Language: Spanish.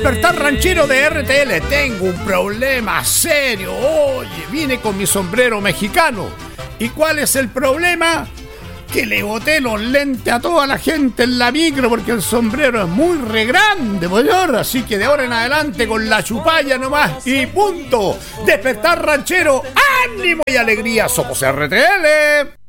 Despertar ranchero de RTL. Tengo un problema serio. Oye, vine con mi sombrero mexicano. ¿Y cuál es el problema? Que le boté los lentes a toda la gente en la micro porque el sombrero es muy re grande, señor. Así que de ahora en adelante con la chupalla nomás y punto. Despertar ranchero, ánimo y alegría. Somos RTL.